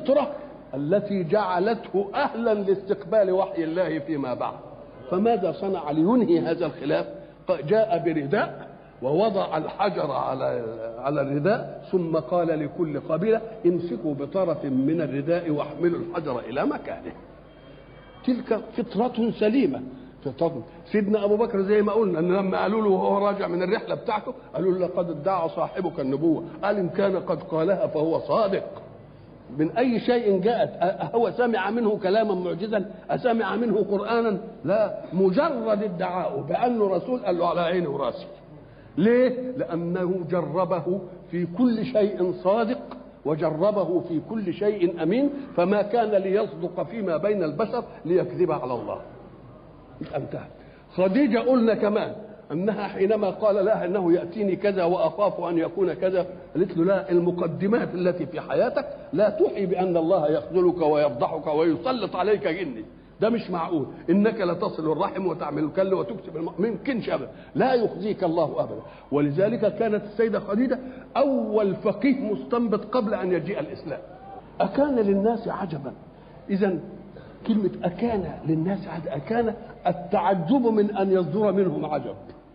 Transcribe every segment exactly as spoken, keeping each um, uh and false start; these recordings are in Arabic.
الفطرة التي جعلته أهلا لاستقبال وحي الله فيما بعد. فماذا صنع لينهي هذا الخلاف؟ جاء برداء ووضع الحجر على على الرداء، ثم قال لكل قبيلة امسكوا بطرف من الرداء واحملوا الحجر إلى مكانه. تلك فطرة سليمة. فطرة سيدنا أبو بكر زي ما قلنا أن لما قالوا له وهو راجع من الرحلة بتاعته قالوا له لقد ادعى صاحبك النبوة، قال إن كان قد قالها فهو صادق. من أي شيء جاءت؟ هو سمع منه كلاما معجزا؟ أسمع منه قرآنا؟ لا، مجرد ادعاءه بأنه رسول قال له على عيني وراسي. ليه؟ لأنه جربه في كل شيء صادق وجربه في كل شيء أمين، فما كان ليصدق فيما بين البشر ليكذب على الله. انتهى. خديجة قلنا كمان أنها حينما قال لها أنه يأتيني كذا وأخاف أن يكون كذا، قالت له لا، المقدمات التي في حياتك لا توحي بأن الله يخذلك ويفضحك ويسلط عليك جني، ده مش معقول. إنك لتصل الرحم وتعمل الكل وتكسب الم... ممكنش أبدا، لا يخزيك الله أبدا. ولذلك كانت السيدة خديجة أول فقيه مستنبط قبل أن يجيء الإسلام. أكان للناس عجبا. إذن كلمة أكان للناس عجب، أكان التعجب من أن يصدر منهم عجب.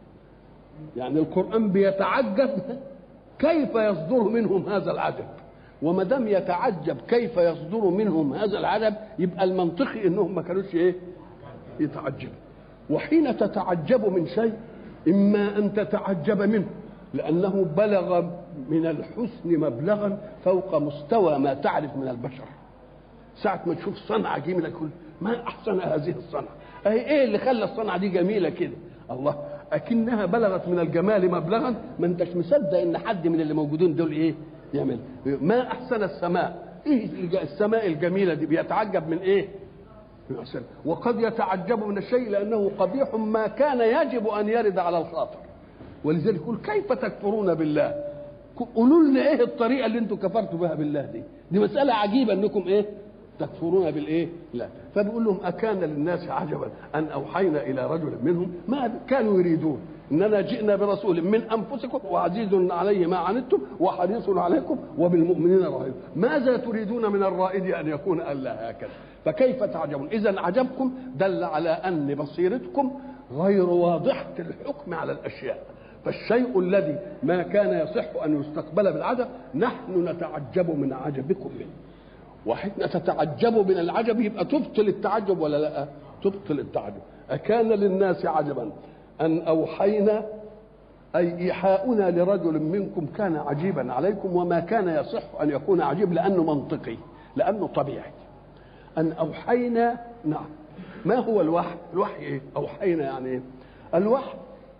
يعني القرآن بيتعجب كيف يصدر منهم هذا العجب، وما دام يتعجب كيف يصدر منهم هذا العجب يبقى المنطقي انهم ما كانوش ايه يتعجبوا. وحين تتعجب من شيء اما ان تتعجب منه لانه بلغ من الحسن مبلغا فوق مستوى ما تعرف من البشر. ساعة ما تشوف صنعة جميلة تقول ما احسن هذه الصنعة، اهي ايه اللي خلى الصنعة دي جميلة كده؟ الله، اكنها بلغت من الجمال مبلغا ما انتش مصدق ان حد من اللي موجودين دول ايه يعمل. ما احسن السماء، ايه السماء الجميله دي؟ بيتعجب من ايه؟ من أحسن. وقد يتعجب من الشيء لانه قبيح ما كان يجب ان يرد على الخاطر. ولذلك يقول كيف تكفرون بالله؟ قولوا لنا ايه الطريقه اللي انتم كفرتوا بها بالله دي؟ دي مساله عجيبه انكم ايه تكفرون بالايه؟ لا. فبيقول لهم اكان للناس عجبا ان اوحينا الى رجل منهم ما كانوا يريدون اننا جئنا برسول من انفسكم وعزيز عليه ما عنتم وحريص عليكم وبالمؤمنين رهيب، ماذا تريدون من الرائد ان يكون الا هكذا؟ فكيف تعجبون؟ اذا عجبكم دل على ان بصيرتكم غير واضحه الحكم على الاشياء. فالشيء الذي ما كان يصح ان يستقبل بالعجب نحن نتعجب من عجبكم منه. وحين تتعجبوا من العجب يبقى تبطل التعجب ولا لا؟ تبطل التعجب. أكان للناس عجبا أن أوحينا، أي إيحاؤنا لرجل منكم كان عجيبا عليكم، وما كان يصح أن يكون عجيب لأنه منطقي، لأنه طبيعي. أن أوحينا، نعم. ما هو الوحي؟ الوحي إيه؟ أوحينا يعني إيه؟ الوحي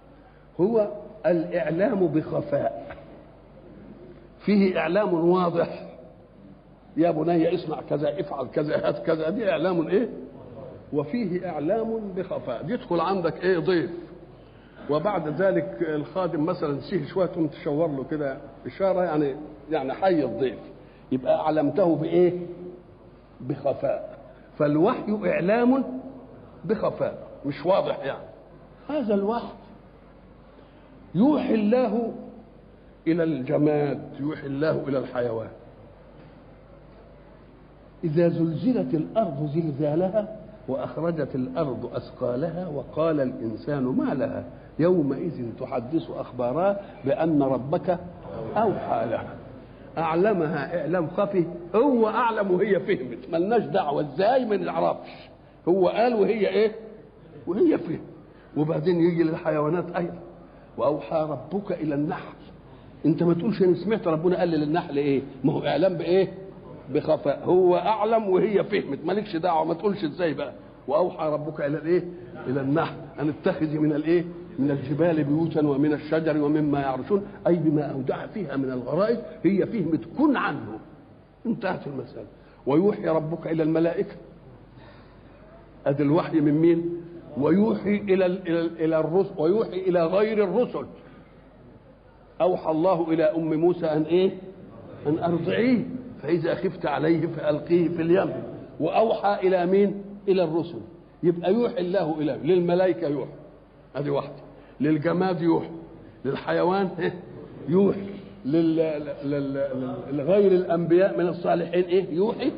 هو الإعلام بخفاء، فيه إعلام واضح، يا بني اسمع كذا افعل كذا هات كذا، دي اعلام ايه؟ وفيه اعلام بخفاء. يدخل عندك ايه ضيف وبعد ذلك الخادم مثلا سيه شويه تقوم تشاور له كده اشاره يعني يعني حي الضيف، يبقى اعلمته بايه؟ بخفاء. فالوحي اعلام بخفاء مش واضح. يعني هذا الوحي يوحي الله الى الجماد، يوحي الله الى الحيوان. إذا زلزلت الأرض زلزالها وأخرجت الأرض أثقالها وقال الإنسان ما لها يومئذ تحدث أخبارها بأن ربك أوحى لها. أعلمها إعلام خفي، هو أعلم وهي فهمت، ملناش دعوة إزاي ما نعرفش، هو قال وهي إيه؟ وهي فهم. وبعدين يجي للحيوانات أيضا وأوحى ربك إلى النحل. أنت ما تقولش أنا سمعت ربنا قال للنحل إيه؟ ما هو إعلام بإيه؟ بخفاء. هو اعلم وهي فهمت، مالكش دعوه، ما تقولش ازاي بقى. واوحى ربك الى الايه؟ الى النحل ان اتخذي من الايه؟ من الجبال بيوتا ومن الشجر ومما يعرشون، اي بما اودع فيها من الغرائز. هي فهمت كن عنه، انتهت المساله. ويوحي ربك الى الملائكه، ادي الوحي من مين؟ ويوحي الى الى الى الرسل، ويوحي الى غير الرسل. اوحى الله الى ام موسى ان ايه؟ ان ارضعيه فإذا خفت عليه فألقيه في اليم. وأوحى إلى مين؟ إلى الرسل. يبقى يوحي الله إلى للملائكة يوحي، هذه واحدة. للجماد يوحي، للحيوان يوحي، للغير الأنبياء من الصالحين إيه؟ يوحي.